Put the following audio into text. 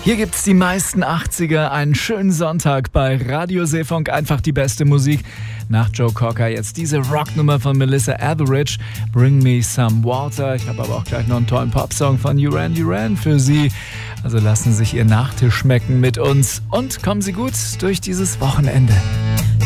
Hier gibt's die meisten 80er, einen schönen Sonntag bei Radio Seefunk, einfach die beste Musik. Nach Joe Cocker jetzt diese Rocknummer von Melissa Etheridge, Bring Me Some Water. Ich habe aber auch gleich noch einen tollen Popsong von Duran Duran für Sie. Also lassen Sie sich Ihr Nachtisch schmecken mit uns und kommen Sie gut durch dieses Wochenende.